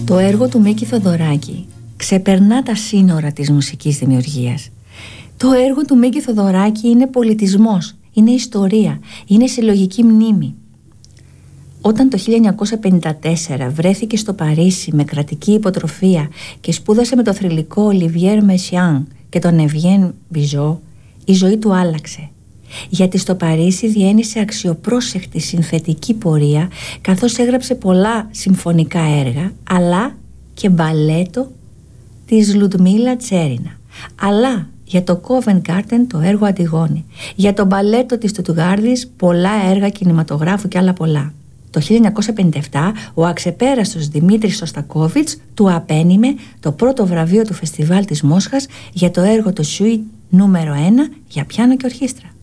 Το έργο του Μίκη Θοδωράκη ξεπερνά τα σύνορα της μουσικής δημιουργίας. Το έργο του Μίκη Θοδωράκη είναι πολιτισμός, είναι ιστορία, είναι συλλογική μνήμη. Όταν το 1954 βρέθηκε στο Παρίσι με κρατική υποτροφία και σπούδασε με το θρυλικό Ολιβιέρ Μεσιάν και τον Ευγέν Μπιζό, η ζωή του άλλαξε. Γιατί στο Παρίσι διένυσε αξιοπρόσεκτη συνθετική πορεία, καθώς έγραψε πολλά συμφωνικά έργα, αλλά και μπαλέτο της Λουντμίλα Τσέρινα. Αλλά για το Covent Garden το έργο Αντιγόνη, για το μπαλέτο της Στουτγκάρδης πολλά έργα κινηματογράφου και άλλα πολλά. Το 1957 ο αξεπέραστος Δημήτρης Σωστακόβιτς του απένιμε το πρώτο βραβείο του Φεστιβάλ της Μόσχας για το έργο του Σουίτ νούμερο 1 για πιάνο και ορχήστρα.